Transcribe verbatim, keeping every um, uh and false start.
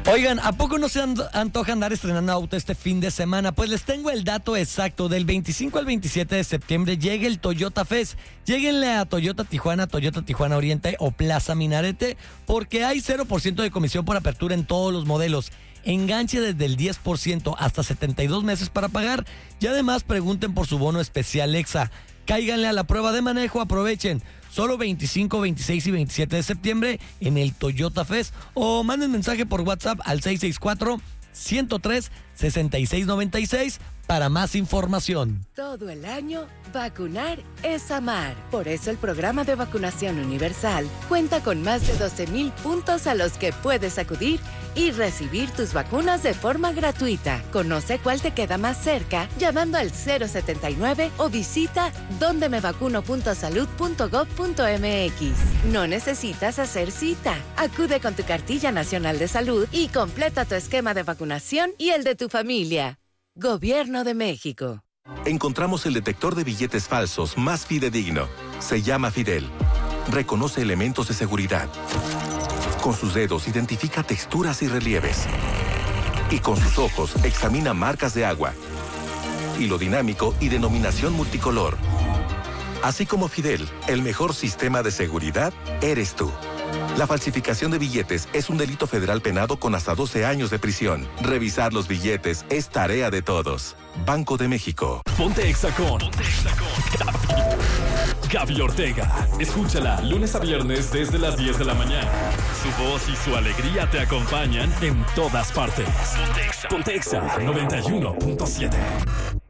Oigan, ¿a poco no se antoja andar estrenando auto este fin de semana? Pues les tengo el dato exacto. Del veinticinco al veintisiete de septiembre llega el Toyota Fest. Lléguenle a Toyota Tijuana, Toyota Tijuana Oriente o Plaza Minarete, porque hay cero por ciento de comisión por apertura en todos los modelos. Enganche desde el diez por ciento hasta setenta y dos meses para pagar. Y además pregunten por su bono especial Exa. Cáiganle a la prueba de manejo, aprovechen. Solo veinticinco, veintiséis y veintisiete de septiembre en el Toyota Fest, o manden mensaje por WhatsApp al seis seis cuatro, ciento tres, sesenta y seis noventa y seis para más información. Todo el año, vacunar es amar. Por eso el programa de vacunación universal cuenta con más de doce mil puntos a los que puedes acudir y recibir tus vacunas de forma gratuita. Conoce cuál te queda más cerca llamando al cero setenta y nueve o visita donde me vacuno punto salud punto gob punto eme equis. No necesitas hacer cita. Acude con tu cartilla nacional de salud y completa tu esquema de vacunación y el de tu familia. Gobierno de México. Encontramos el detector de billetes falsos más fidedigno. Se llama Fidel. Reconoce elementos de seguridad. Con sus dedos identifica texturas y relieves. Y con sus ojos examina marcas de agua. Hilo dinámico y denominación multicolor. Así como Fidel, el mejor sistema de seguridad eres tú. La falsificación de billetes es un delito federal penado con hasta doce años de prisión. Revisar los billetes es tarea de todos. Banco de México. Ponte Exa con Gaby Ortega. Escúchala lunes a viernes desde las diez de la mañana. Su voz y su alegría te acompañan en todas partes. Ponte Exa noventa y uno punto siete.